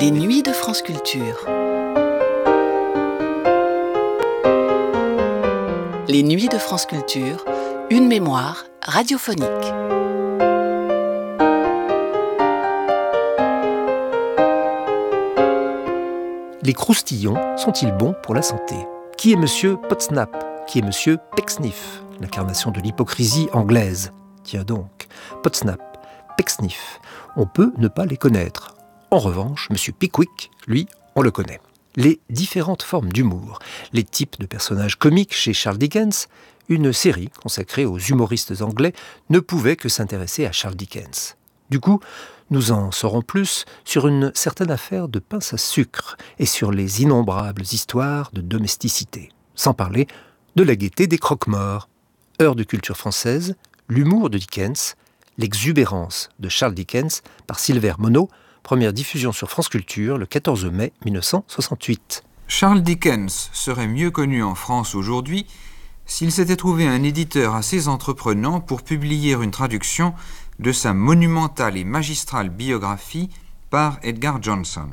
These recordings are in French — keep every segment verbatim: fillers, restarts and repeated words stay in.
Les nuits de France Culture. Les nuits de France Culture, une mémoire radiophonique. Les croustillons sont-ils bons pour la santé ? Qui est Monsieur Potsnap ? Qui est Monsieur Pecksniff ? L'incarnation de l'hypocrisie anglaise. Tiens donc, Potsnap, Pecksniff, on peut ne pas les connaître. En revanche, Monsieur Pickwick, lui, on le connaît. Les différentes formes d'humour, les types de personnages comiques chez Charles Dickens, une série consacrée aux humoristes anglais ne pouvait que s'intéresser à Charles Dickens. Du coup, nous en saurons plus sur une certaine affaire de pince à sucre et sur les innombrables histoires de domesticité. Sans parler de la gaieté des croque-morts. Heure de culture française, l'humour de Dickens, l'exubérance de Charles Dickens par Silver Monod, première diffusion sur France Culture le quatorze mai mille neuf cent soixante-huit. Charles Dickens serait mieux connu en France aujourd'hui s'il s'était trouvé un éditeur assez entreprenant pour publier une traduction de sa monumentale et magistrale biographie par Edgar Johnson.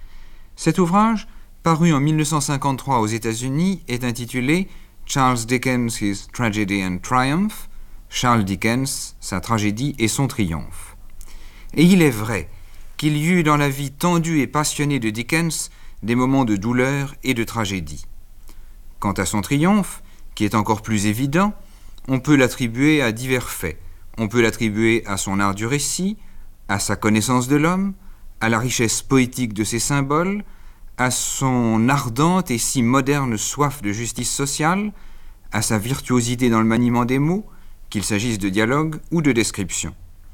Cet ouvrage, paru en mille neuf cent cinquante-trois aux États-Unis, est intitulé Charles Dickens, His Tragedy and Triumph, Charles Dickens, sa tragédie et son triomphe. Et il est vrai qu'il y eut dans la vie tendue et passionnée de Dickens des moments de douleur et de tragédie. Quant à son triomphe, qui est encore plus évident, on peut l'attribuer à divers faits. On peut l'attribuer à son art du récit, à sa connaissance de l'homme, à la richesse poétique de ses symboles, à son ardente et si moderne soif de justice sociale, à sa virtuosité dans le maniement des mots, qu'il s'agisse de dialogue ou de description.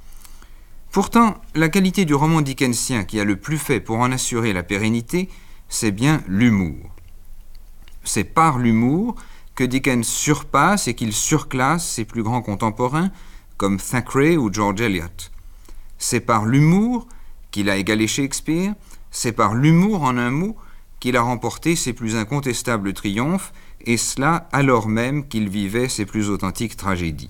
Pourtant, la qualité du roman dickensien qui a le plus fait pour en assurer la pérennité, c'est bien l'humour. C'est par l'humour que Dickens surpasse et qu'il surclasse ses plus grands contemporains, comme Thackeray ou George Eliot. C'est par l'humour qu'il a égalé Shakespeare, c'est par l'humour, en un mot, qu'il a remporté ses plus incontestables triomphes, et cela alors même qu'il vivait ses plus authentiques tragédies.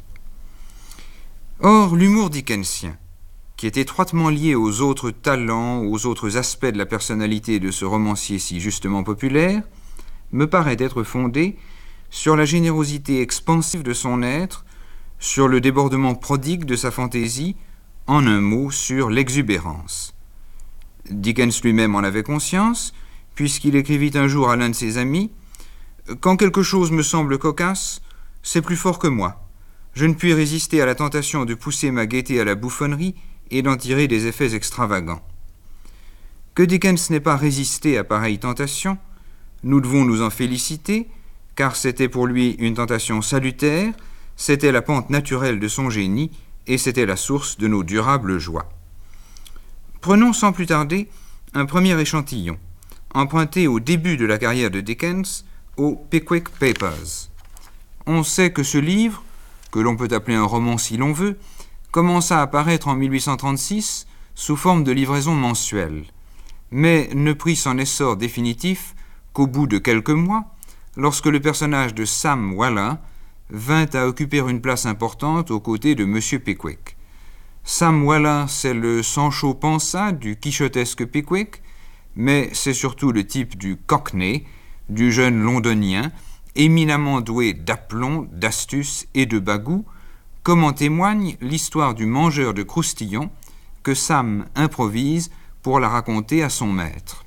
Or, l'humour dickensien, qui est étroitement lié aux autres talents, aux autres aspects de la personnalité de ce romancier si justement populaire, me paraît être fondé sur la générosité expansive de son être, sur le débordement prodigue de sa fantaisie, en un mot, sur l'exubérance. Dickens lui-même en avait conscience, puisqu'il écrivit un jour à l'un de ses amis « Quand quelque chose me semble cocasse, c'est plus fort que moi. Je ne puis résister à la tentation de pousser ma gaieté à la bouffonnerie et d'en tirer des effets extravagants. » Que Dickens n'ait pas résisté à pareille tentation, nous devons nous en féliciter, car c'était pour lui une tentation salutaire, c'était la pente naturelle de son génie et c'était la source de nos durables joies. Prenons sans plus tarder un premier échantillon, emprunté au début de la carrière de Dickens, aux Pickwick Papers. On sait que ce livre, que l'on peut appeler un roman si l'on veut, commença à paraître en mille huit cent trente-six sous forme de livraison mensuelle, mais ne prit son essor définitif qu'au bout de quelques mois, lorsque le personnage de Sam Weller vint à occuper une place importante aux côtés de Monsieur Pickwick. Sam Weller, c'est le Sancho Panza du quichotesque Pickwick, mais c'est surtout le type du Cockney, du jeune londonien, éminemment doué d'aplomb, d'astuce et de bagout, comme en témoigne l'histoire du mangeur de croustillons que Sam improvise pour la raconter à son maître.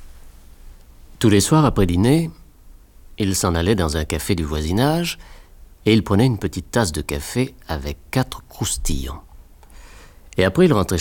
Tous les soirs après dîner, il s'en allait dans un café du voisinage et il prenait une petite tasse de café avec quatre croustillons. Et après, il rentrait